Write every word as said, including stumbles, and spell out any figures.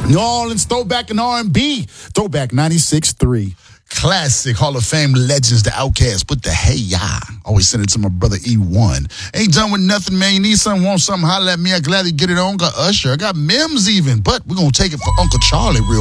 New Orleans throwback and R and B. Throwback ninety-six point three. Classic Hall of Fame legends, the Outkast. Put the hey ya. Always send it to my brother E one. Ain't done with nothing, man. You need something, want something, holla at me. I gladly get it on. Got Usher. I got Mims even. But we're going to take it for Uncle Charlie real